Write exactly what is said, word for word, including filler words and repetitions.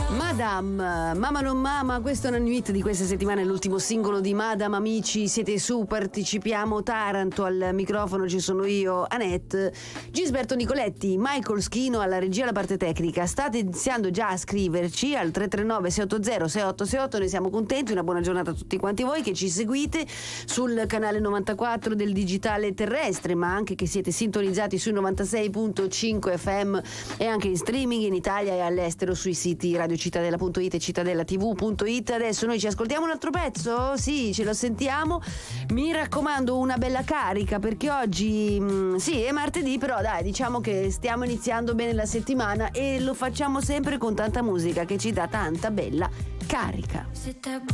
Madame, Mama non Mama, questo è una hit di questa settimana, è l'ultimo singolo di Madame. Amici, siete su Partecipiamo Taranto, al microfono ci sono io, Annette, Gisberto Nicoletti, Michael Schino alla regia, alla parte tecnica. State iniziando già a scriverci al tre tre nove sei otto zero sei otto sei otto, noi siamo contenti, una buona giornata a tutti quanti voi che ci seguite sul canale novantaquattro del digitale terrestre, ma anche che siete sintonizzati sui novantasei virgola cinque F M e anche in streaming in Italia e all'estero sui siti radio cittadella punto it e cittadella tv punto it. Adesso noi ci ascoltiamo un altro pezzo? Sì, ce lo sentiamo. Mi raccomando, una bella carica, perché oggi mh, sì, è martedì, però dai, diciamo che stiamo iniziando bene la settimana e lo facciamo sempre con tanta musica che ci dà tanta bella carica.